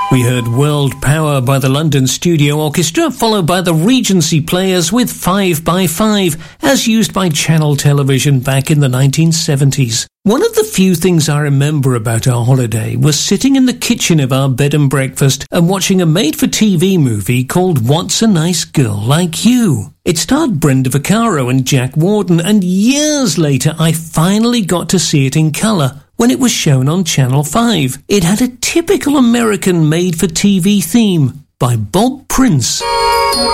We heard World Power by the London Studio Orchestra, followed by the Regency Players with 5 by 5, as used by Channel Television back in the 1970s. One of the few things I remember about our holiday was sitting in the kitchen of our bed and breakfast and watching a made-for-TV movie called What's a Nice Girl Like You? It starred Brenda Vaccaro and Jack Warden, and years later I finally got to see it in colour when it was shown on Channel 5. It had a typical American made-for-TV theme by Bob Prince.